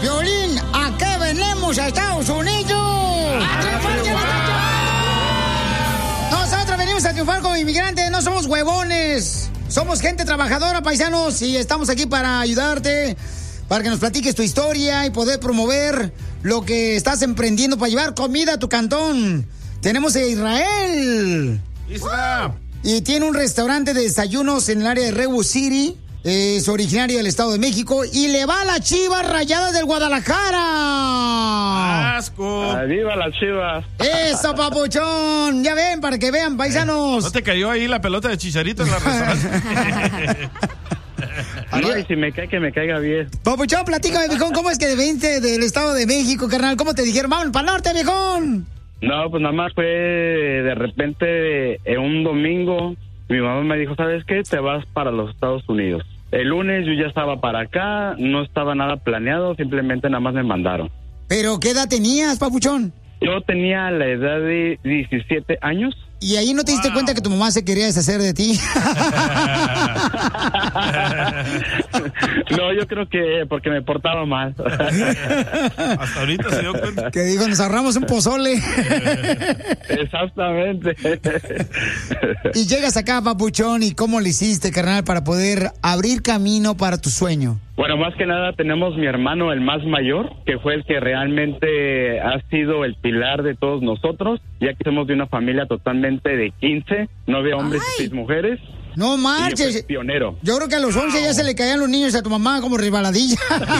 Piolín, ¿a qué venimos a Estados Unidos? Nosotros venimos a triunfar como inmigrantes, no somos huevones. Somos gente trabajadora, paisanos, y estamos aquí para ayudarte, para que nos platiques tu historia y poder promover lo que estás emprendiendo para llevar comida a tu cantón. Tenemos a Israel. Isra. Y tiene un restaurante de desayunos en el área de Redwood City. Es originario del Estado de México y le va a las Chivas Rayadas del Guadalajara. ¡Asco! ¡Viva las Chivas! ¡Eso, papuchón! Ya ven, para que vean, paisanos. ¿No te cayó ahí la pelota de Chicharito en la restaurante? No, y si me cae, que me caiga bien. Papuchón, platícame, viejón, ¿cómo es que viniste del Estado de México, carnal? ¿Cómo te dijeron? ¡Vamos para el norte, viejón! No, pues nada más fue de repente un domingo. Mi mamá me dijo, ¿sabes qué? Te vas para los Estados Unidos. El lunes yo ya estaba para acá, no estaba nada planeado, simplemente nada más me mandaron. ¿Pero qué edad tenías, papuchón? Yo tenía la edad de 17 años. ¿Y ahí no te diste cuenta que tu mamá se quería deshacer de ti? No, yo creo que porque me portaba mal. Hasta ahorita se dio cuenta. Que digo, nos ahorramos un pozole. Exactamente. Y llegas acá, papuchón, ¿y cómo le hiciste, carnal, para poder abrir camino para tu sueño? Bueno, más que nada tenemos mi hermano, el más mayor, que fue el que realmente ha sido el pilar de todos nosotros, ya que somos de una familia totalmente de 15, 9 hombres y 6 mujeres. No marches. Y pionero. Yo creo que a los 11 ya se le caían los niños a tu mamá como resbaladilla.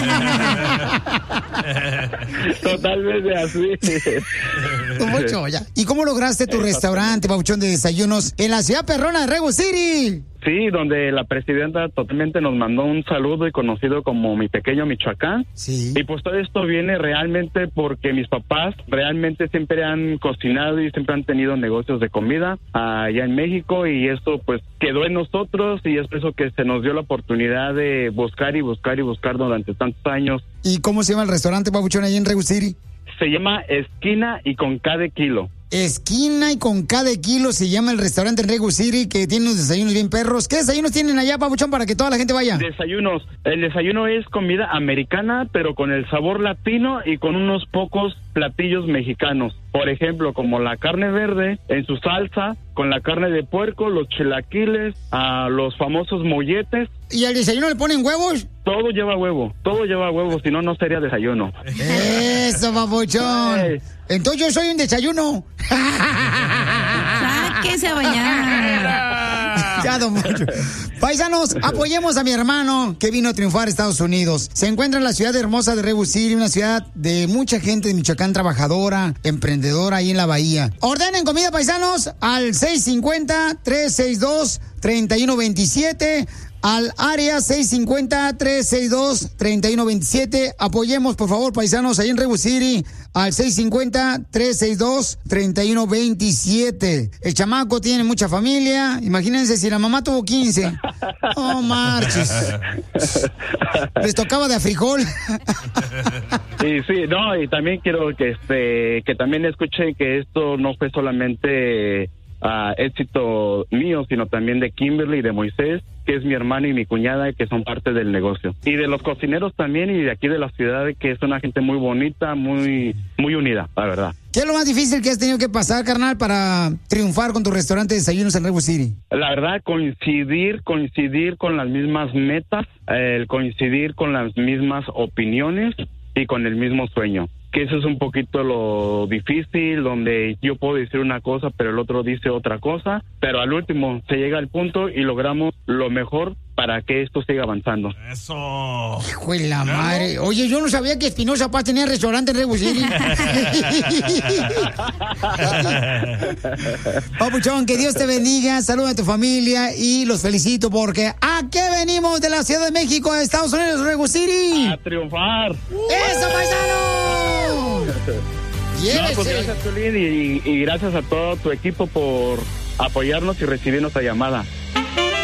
Totalmente así. Mucho, ya. ¿Y cómo lograste tu restaurante, papuchón, de desayunos en la ciudad perrona de Redwood City? Sí, donde la presidenta totalmente nos mandó un saludo y conocido como mi pequeño Michoacán. Sí. Y pues todo esto viene realmente porque mis papás realmente siempre han cocinado y siempre han tenido negocios de comida allá en México, y esto pues quedó en nosotros, y es por eso que se nos dio la oportunidad de buscar y buscar y buscar durante tantos años. ¿Y cómo se llama el restaurante, papuchón, ahí en Redwood City? Se llama Esquina y con K de Kilo. Esquina y con cada kilo se llama el restaurante en Redwood City, que tiene unos desayunos bien perros. ¿Qué desayunos tienen allá, papuchón, para que toda la gente vaya? Desayunos. El desayuno es comida americana, pero con el sabor latino y con unos pocos platillos mexicanos. Por ejemplo, como la carne verde en su salsa, con la carne de puerco, los chilaquiles, los famosos molletes. ¿Y al desayuno le ponen huevos? Todo lleva huevo, si no, no sería desayuno. Eso, papuchón. Hey. Entonces yo soy un desayuno. Sáquese a bañar. Ya, don Moncho. Paisanos, apoyemos a mi hermano que vino a triunfar a Estados Unidos. Se encuentra en la ciudad hermosa de Redwood City, una ciudad de mucha gente de Michoacán trabajadora, emprendedora ahí en la bahía. Ordenen comida, paisanos, al 650-362-3127. Al área 650-362-3127. Apoyemos, por favor, paisanos, ahí en Redwood City, al 650-362-3127. El chamaco tiene mucha familia. Imagínense si la mamá tuvo 15. Oh, marches. Les tocaba de a frijol. Sí, no, y también quiero que también escuchen que esto no fue solamente éxito mío, sino también de Kimberly y de Moisés, que es mi hermano y mi cuñada, que son parte del negocio. Y de los cocineros también, y de aquí de la ciudad, que es una gente muy bonita, muy unida, la verdad. ¿Qué es lo más difícil que has tenido que pasar, carnal, para triunfar con tu restaurante de desayunos en Redwood City? La verdad, coincidir con las mismas metas, el coincidir con las mismas opiniones y con el mismo sueño. Que eso es un poquito lo difícil, donde yo puedo decir una cosa, pero el otro dice otra cosa, pero al último se llega al punto y logramos lo mejor para que esto siga avanzando. ¡Eso! ¡Hijo de la madre! Oye, yo no sabía que Espinosa Paz tenía restaurante en Redwood City. Papuchón, que Dios te bendiga, saluda a tu familia y los felicito porque ¿a qué venimos de la Ciudad de México a Estados Unidos, Redwood City? ¡A triunfar! ¡Eso, paisano! No, pues gracias, Piolín, y gracias a todo tu equipo por apoyarnos y recibir nuestra llamada.